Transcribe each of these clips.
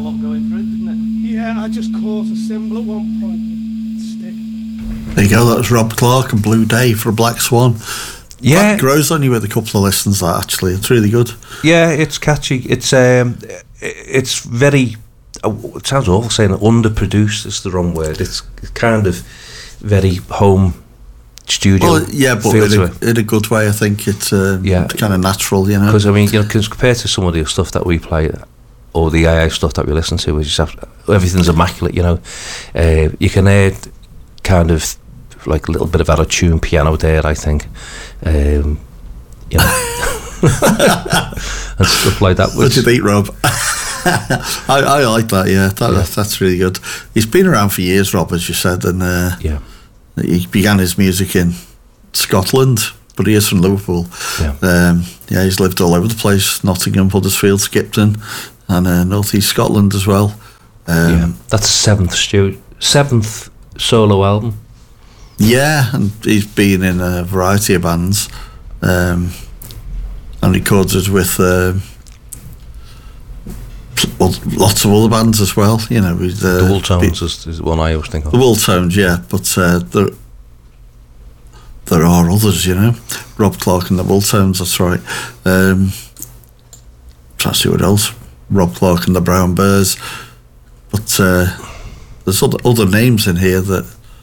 lot going through, didn't it? Yeah, I just caught a cymbal at one point. Stick. There you go. That was Rob Clark and Blue Day for Black Swan. Yeah, that grows on you with a couple of listens. That actually, it's really good. Yeah, it's catchy. It's very. It sounds awful saying underproduced. Is the wrong word. It's kind of very home studio. Well, yeah, but in a good way. I think it's kind of natural, you know. Because I mean, you know, cause compared to some of the stuff that we play, or the AA stuff that we listen to, we just have everything's immaculate. You know, you can hear kind of like a little bit of out of tune piano there. I think, you know, and stuff like that. What do you think, Rob? I like that. Yeah, that's really good. He's been around for years, Rob, as you said, and he began his music in Scotland, but he is from Liverpool. He's lived all over the place: Nottingham, Huddersfield, Skipton, and North East Scotland as well. That's seventh solo album. Yeah, and he's been in a variety of bands, and recorded with lots of other bands as well. You know, with the Wool Tones is one I always think of. The Wool Tones, yeah, but there are others. You know, Rob Clark and the Wool Tones. That's right. Trying to see what else. Rob Clark and the Brown Bears, but there's other names in here that.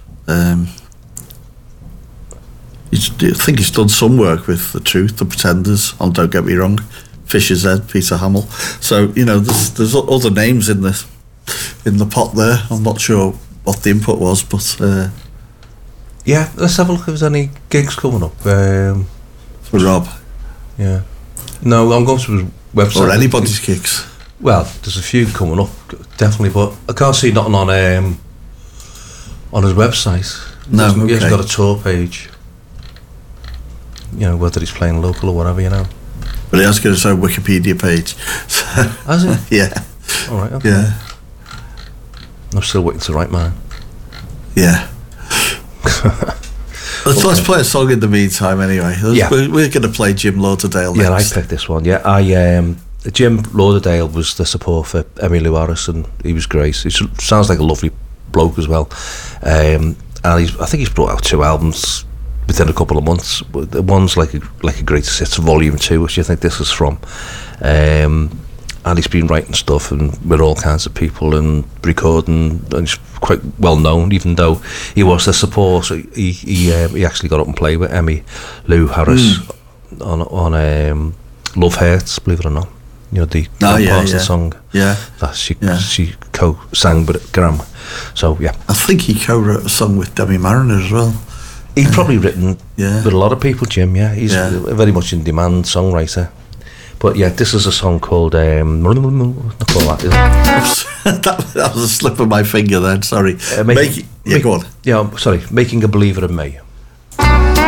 I think he's done some work with The Truth, The Pretenders, on Don't Get Me Wrong, Fisher's Head, Peter Hamill. So, you know, there's other names in the pot there. I'm not sure what the input was, but yeah, let's have a look if there's any gigs coming up for Rob. Yeah, no, I'm going to his website or anybody's gigs. Well, there's a few coming up, definitely, but I can't see nothing on his website. No, he hasn't got a tour page. You know, whether he's playing local or whatever, you know. But he has got his own Wikipedia page. Has he? Yeah. All right, okay. Yeah. I'm still waiting to write mine. Yeah. Let's play a song in the meantime anyway. We're going to play Jim Lauderdale next. Yeah, I picked this one. Yeah, Jim Lauderdale was the support for Emmylou Harris, and he was great. He sounds like a lovely bloke as well. And I think he's brought out 2 albums within a couple of months. One's like a greatest hits volume 2, which I think this is from, and he's been writing stuff and with all kinds of people and recording, and he's quite well known, even though he was the support. He actually got up and played with Emmylou Harris on Love Hurts, believe it or not. You know, the parts of the song that she co-sang with Graham. So yeah, I think he co-wrote a song with Demi Mariner as well. He's probably written with a lot of people, Jim. Yeah, he's a very much in demand songwriter. But yeah, this is a song called that was a slip of my finger then. Sorry. Go on. Yeah, sorry. Making a Believer in Me.